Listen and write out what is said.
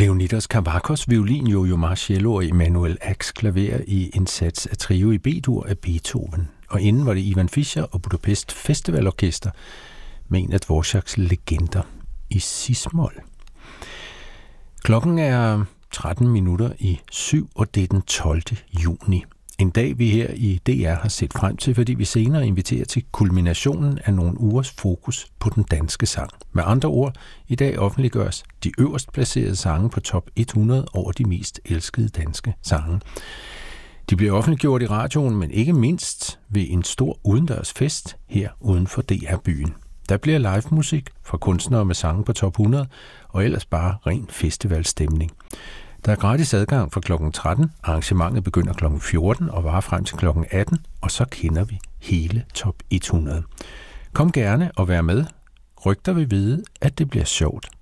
Leonidas Kavakos violin, Jojo Marcello og Emanuel Ax klaver i en sats af trio i B-dur af Beethoven. Og inden var det Ivan Fischer og Budapest Festivalorkester med en af Dvoraks legender i cis-mol. Klokken er 7:13, og det er den 12. juni. En dag, vi her i DR har set frem til, fordi vi senere inviterer til kulminationen af nogle ugers fokus på den danske sang. Med andre ord, i dag offentliggøres de øverst placerede sange på top 100 over de mest elskede danske sange. De bliver offentliggjort i radioen, men ikke mindst ved en stor udendørs fest her uden for DR-byen. Der bliver live musik fra kunstnere med sange på top 100, og ellers bare ren festivalstemning. Der er gratis adgang fra kl. 13. Arrangementet begynder kl. 14 og varer frem til kl. 18, og så kender vi hele top 100. Kom gerne og vær med. Rygter vil vide, at det bliver sjovt.